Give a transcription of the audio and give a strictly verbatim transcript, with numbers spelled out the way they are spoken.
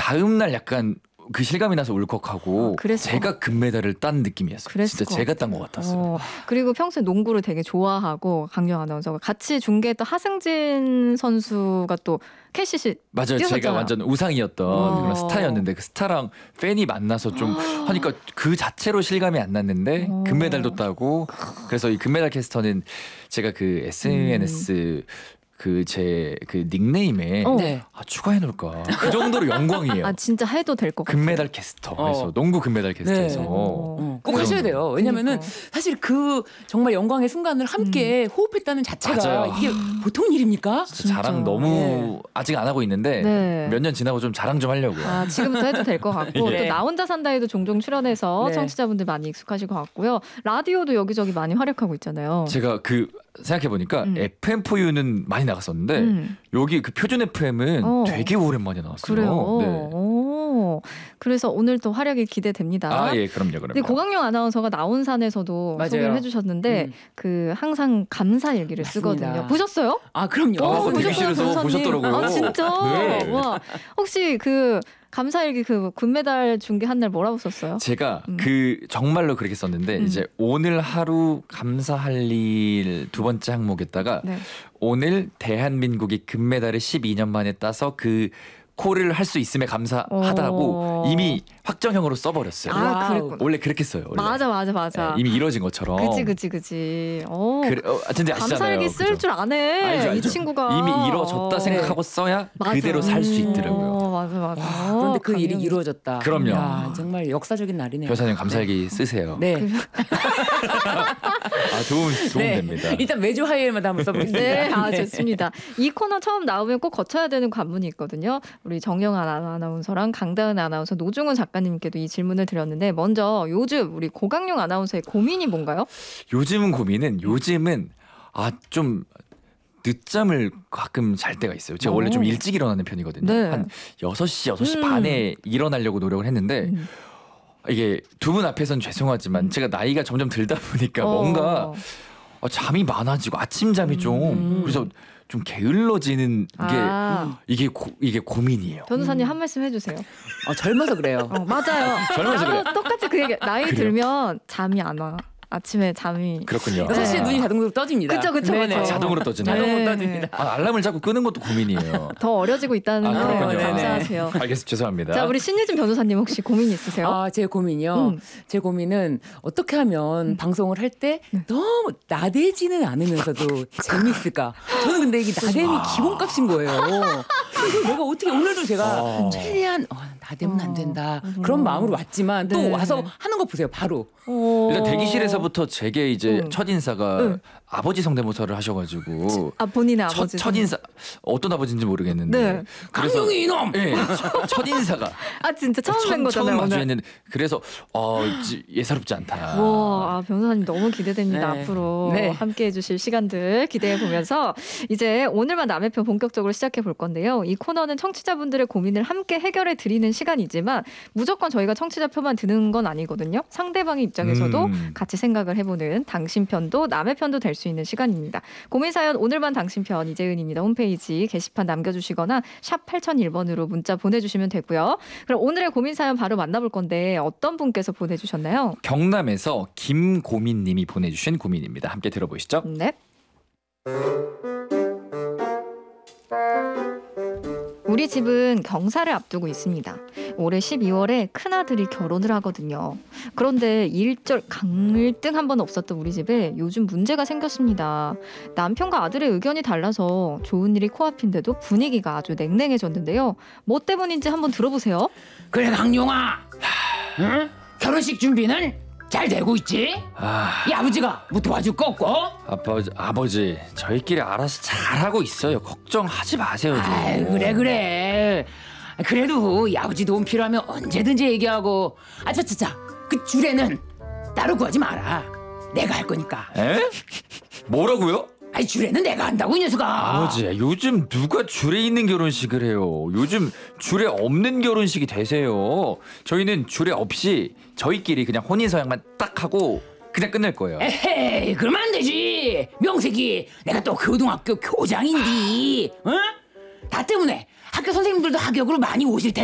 다음 날 약간 그 실감이 나서 울컥하고 아, 제가 금메달을 딴 느낌이었어요. 진짜 제가 딴 것 같았어요. 어, 그리고 평소에 농구를 되게 좋아하고 강경 아나운서가 같이 중계했던 하승진 선수가 또 케이씨씨 맞아요. 뛰었었잖아요. 제가 완전 우상이었던 어. 그런 스타였는데 그 스타랑 팬이 만나서 좀 하니까 그 자체로 실감이 안 났는데 어. 금메달도 따고 그래서 이 금메달 캐스터는 제가 그 에스엔에스 음. 그 제 그 닉네임에 어. 네. 아, 추가해 놓을까 그 정도로 영광이에요. 아 진짜 해도 될 것 같아요. 금메달 캐스터 그래서 어. 농구 금메달 캐스터에서 네. 어. 꼭 하셔야 돼요. 왜냐면은 그러니까. 사실 그 정말 영광의 순간을 함께 음. 호흡했다는 자체가 맞아요. 이게 보통 일입니까? 진짜 자랑 너무 네. 아직 안 하고 있는데 네. 몇 년 지나고 좀 자랑 좀 하려고요. 아, 지금부터 해도 될 것 같고 네. 또 나 혼자 산다에도 종종 출연해서 네. 청취자분들 많이 익숙하실 것 같고요. 라디오도 여기저기 많이 활약하고 있잖아요. 제가 그 생각해보니까 음. 에프엠포유는 많이 나갔었는데 음. 여기 그 표준 에프엠은 어. 되게 오랜만에 나왔어요. 그래요. 네. 오. 그래서 오늘 또 활약이 기대됩니다. 아, 예, 그럼요, 그럼요. 근데 고강용 아나운서가 나온산에서도 맞아요. 소개를 해주셨는데 음. 그 항상 감사 일기를 맞습니다. 쓰거든요. 보셨어요? 아, 그럼요. 어, 대기실에서 보셨더라고요. 아, 진짜? 네. 와, 혹시 그 감사일기 그 금메달 중계한 날 뭐라고 썼어요? 제가 음. 그 정말로 그렇게 썼는데 음. 이제 오늘 하루 감사할 일 두 번째 항목에다가 네. 오늘 대한민국이 금메달을 십이 년 만에 따서 그 콜을 할 수 있음에 감사하다고 오. 이미 확정형으로 써버렸어요. 아, 그랬구나. 원래 그렇게 써요. 원래. 맞아, 맞아, 맞아. 네, 이미 이뤄진 것처럼. 그치, 그치, 그치. 오. 그래, 어, 근데 감사일기 쓸 줄 아네. 알죠, 알죠. 이 친구가 이미 이뤄졌다 생각하고 써야 맞아. 그대로 살 수 있더라고요. 오, 맞아, 맞아. 와, 그런데 그 일이 이루어졌다. 그럼요. 야, 정말 역사적인 날이네요. 변호사님 감사일기 쓰세요. 네. 아, 도움, 도움 네. 됩니다. 일단 매주 화요일마다 한번 써보겠습니다. 네, 아, 좋습니다. 이 코너 처음 나오면 꼭 거쳐야 되는 관문이 있거든요. 우리 정영아 아나운서랑 강다은 아나운서, 노중훈 작가님께도 이 질문을 드렸는데 먼저 요즘 우리 고강용 아나운서의 고민이 뭔가요? 요즘은 고민은 요즘은 아, 좀 늦잠을 가끔 잘 때가 있어요. 제가 오. 원래 좀 일찍 일어나는 편이거든요. 네. 한 여섯 시, 여섯 시 음. 반에 일어나려고 노력을 했는데 음. 이게 두 분 앞에서는 죄송하지만 제가 나이가 점점 들다 보니까 어. 뭔가 잠이 많아지고 아침 잠이 좀 음. 그래서 좀 게을러지는 게 아. 이게 고, 이게 고민이에요. 변호사님 음. 한 말씀 해주세요. 어, 젊어서 그래요. 어, 맞아요. 젊어서 그래요. 똑같이 그 얘기. 나이 그래요? 들면 잠이 안 와. 아침에 잠이 그렇군요. 여섯 시에 네. 눈이 자동으로 떠집니다. 그렇죠, 그렇죠. 아, 자동으로 떠지나요? 자동으로 네. 떠집니다. 아, 알람을 자꾸 끄는 것도 고민이에요. 더 어려지고 있다는 아, 거 감사하세요. 알겠습니다. 죄송합니다. 자, 우리 신유진 변호사님 혹시 고민 있으세요? 아, 제 고민이요. 음. 제 고민은 어떻게 하면 음. 방송을 할 때 음. 너무 나대지는 않으면서도 재미있을까? 저는 근데 이게 나댐이 아. 기본값인 거예요. 그래서 내가 어떻게 오늘도 제가 아. 최대한 어, 나대면 안 된다 음. 그런 마음으로 왔지만 또 네. 와서 하는 거 보세요. 바로. 오. 일단 대기실에서부터 제게 이제 응. 첫 인사가 응. 아버지 성대모사를 하셔가지고 아 본인의 첫, 아버지 첫 인사 어떤 아버지인지 모르겠는데 네. 강용이 이놈 네, 첫, 첫 인사가 아 진짜 처음 뵌 거잖아요. 처음 마주했는데 그래서 어, 예사롭지 않다. 와, 아, 변호사님 너무 기대됩니다. 네. 앞으로 네. 함께해 주실 시간들 기대해 보면서 이제 오늘만 남의 편 본격적으로 시작해 볼 건데요. 이 코너는 청취자분들의 고민을 함께 해결해 드리는 시간이지만 무조건 저희가 청취자 표만 드는 건 아니거든요. 상대방의 입장에서도 음. 같이 생각을 해보는 당신 편도 남의 편도 될 수 있는 시간입니다. 고민사연 오늘만 당신 편 이재은입니다. 홈페이지 게시판 남겨주시거나 샵 팔공공일 번으로 문자 보내주시면 되고요. 그럼 오늘의 고민사연 바로 만나볼 건데 어떤 분께서 보내주셨나요? 경남에서 김고민님이 보내주신 고민입니다. 함께 들어보시죠. 네. 우리 집은 경사를 앞두고 있습니다. 올해 십이월에 큰아들이 결혼을 하거든요. 그런데 일절 강일등 한 번 없었던 우리 집에 요즘 문제가 생겼습니다. 남편과 아들의 의견이 달라서 좋은 일이 코앞인데도 분위기가 아주 냉랭해졌는데요. 뭐 때문인지 한번 들어보세요. 그래 강용아, 응? 결혼식 준비는 잘 되고 있지? 아... 이 아버지가 뭐 도와줄 거 없고? 아버지, 아버지 저희끼리 알아서 잘하고 있어요. 걱정하지 마세요. 아이, 그래 그래. 그래도 이 아버지 도움 필요하면 언제든지 얘기하고. 아차차차 그 주례는 따로 구하지 마라. 내가 할 거니까. 에? 뭐라고요? 아니 주례는 내가 한다고 이 녀석아. 아버지 요즘 누가 주례 있는 결혼식을 해요. 요즘 주례 없는 결혼식이 되세요. 저희는 주례 없이 저희끼리 그냥 혼인서약만 딱 하고 그냥 끝낼 거예요. 에헤이 그러면 안 되지. 명색이 내가 또 고등학교 교장인데 어? 다 때문에 학교 선생님들도 하격으로 많이 오실 텐데